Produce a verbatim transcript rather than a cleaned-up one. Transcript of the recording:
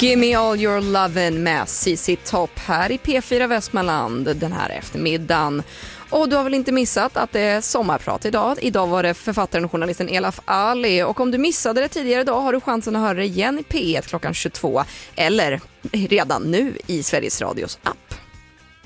Give me all your lovin' med C C Top här i P fyra Västmanland den här eftermiddagen. Och du har väl inte missat att det är sommarprat idag. Idag var det författaren och journalisten Elaf Ali. Och om du missade det tidigare idag har du chansen att höra det igen i P ett klockan tjugotvå. Eller redan nu i Sveriges Radios app.